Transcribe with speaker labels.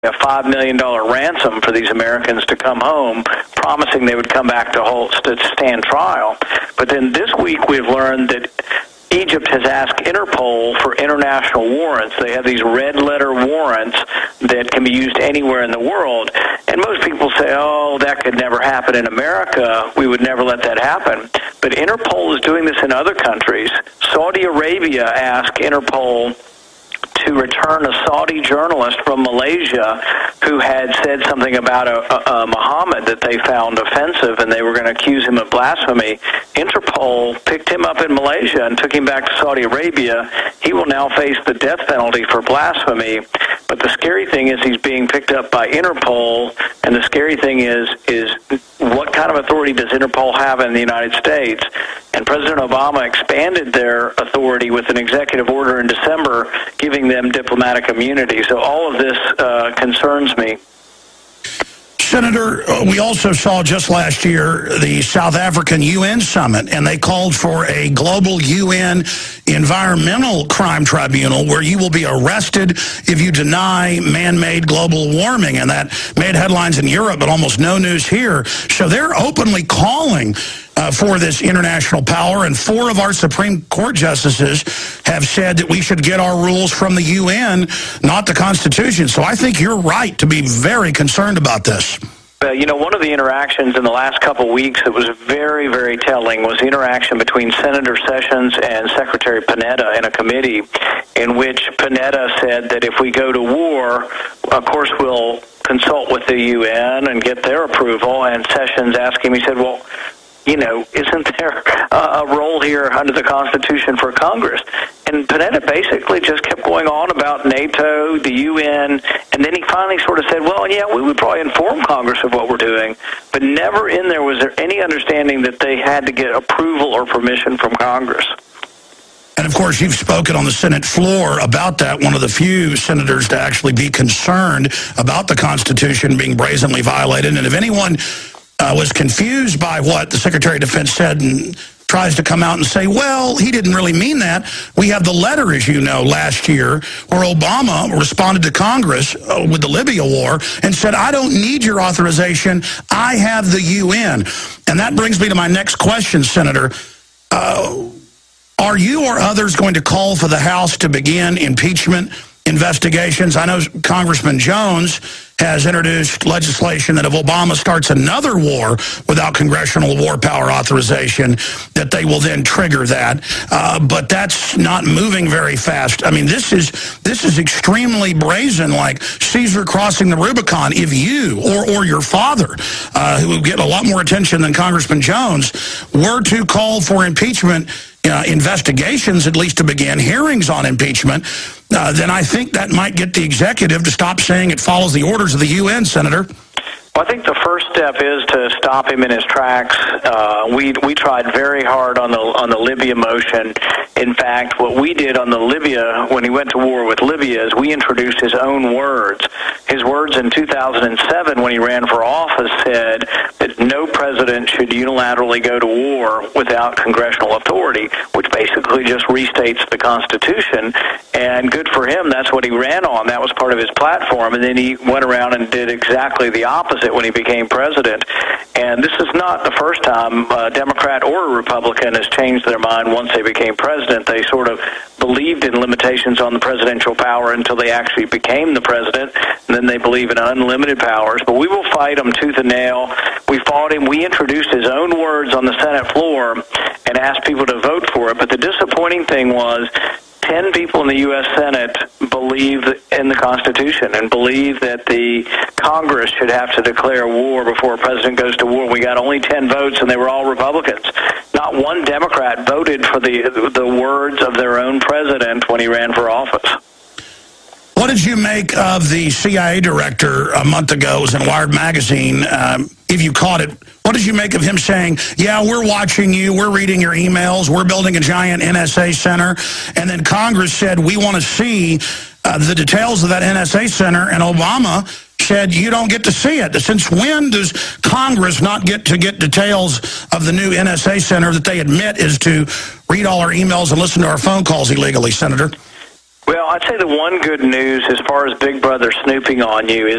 Speaker 1: a $5 million ransom for these Americans to come home, promising they would come back to stand trial. But then this week we've learned that Egypt has asked Interpol for international warrants. They have these red-letter warrants that can be used anywhere in the world. And most people say, oh, that could never happen in America. We would never let that happen. But Interpol is doing this in other countries. Saudi Arabia asked Interpol to return a Saudi journalist from Malaysia who had said something about Muhammad that they found offensive, and they were going to accuse him of blasphemy. Interpol picked him up in Malaysia and took him back to Saudi Arabia. He will now face the death penalty for blasphemy. But the scary thing is he's being picked up by Interpol, and the scary thing is what kind of authority does Interpol have in the United States? And President Obama expanded their authority with an executive order in December, giving them diplomatic immunity. So all of this concerns me.
Speaker 2: Senator, we also saw just last year the South African UN summit, and they called for a global UN environmental crime tribunal where you will be arrested if you deny man-made global warming. And that made headlines in Europe, but almost no news here. So they're openly calling for this international power, and 4 of our Supreme Court justices have said that we should get our rules from the UN, not the Constitution. So I think you're right to be very concerned about this.
Speaker 1: You know, one of the interactions in the last couple of weeks that was very, very telling was the interaction between Senator Sessions and Secretary Panetta in a committee in which Panetta said that if we go to war, of course we'll consult with the UN and get their approval. And Sessions asked him, he said, well, you know, isn't there a role here under the Constitution for Congress? And Panetta basically just kept going on about NATO, the UN, and then he finally sort of said, well, yeah, we would probably inform Congress of what we're doing, but never in there was there any understanding that they had to get approval or permission from Congress.
Speaker 2: And, of course, you've spoken on the Senate floor about that, one of the few senators to actually be concerned about the Constitution being brazenly violated. And if anyone was confused by what the Secretary of Defense said and tries to come out and say, well, he didn't really mean that. We have the letter, as you know, last year where Obama responded to Congress with the Libya war and said, I don't need your authorization. I have the UN. And that brings me to my next question, Senator. Are you or others going to call for the House to begin impeachment investigations? I know Congressman Jones has introduced legislation that if Obama starts another war without congressional war power authorization, that they will then trigger that. But that's not moving very fast. I mean, this is extremely brazen, like Caesar crossing the Rubicon. If you or your father, who would get a lot more attention than Congressman Jones, were to call for impeachment investigations, at least to begin, hearings on impeachment, then I think that might get the executive to stop saying it follows the orders of the UN, Senator.
Speaker 1: Well, I think the first step is to stop him in his tracks. We tried very hard on the Libya motion. In fact, what we did on the Libya, when he went to war with Libya, is we introduced his own words. His words in 2007 when he ran for office said that no president should unilaterally go to war without congressional authority, which basically just restates the Constitution. And good for him, that's what he ran on. That was part of his platform. And then he went around and did exactly the opposite when he became president. And this is not the first time a Democrat or a Republican has changed their mind once they became president. They sort of believed in limitations on the presidential power until they actually became the president, and then they believe in unlimited powers. But we will fight him tooth and nail. We fought him. We introduced his own words on the Senate floor and asked people to vote for it. But the disappointing thing was 10 people in the U.S. Senate believe in the Constitution and believe that the Congress should have to declare war before a president goes to war. We got only 10 votes, and they were all Republicans. Not one Democrat voted for the words of their own president when he ran for office.
Speaker 2: What did you make of the CIA director a month ago? It was in Wired Magazine, if you caught it. What did you make of him saying, yeah, we're watching you, we're reading your emails, we're building a giant NSA center, and then Congress said, we want to see the details of that NSA center, and Obama said, you don't get to see it. Since when does Congress not get to get details of the new NSA center that they admit is to read all our emails and listen to our phone calls illegally, Senator?
Speaker 1: Well, I'd say the one good news as far as Big Brother snooping on you is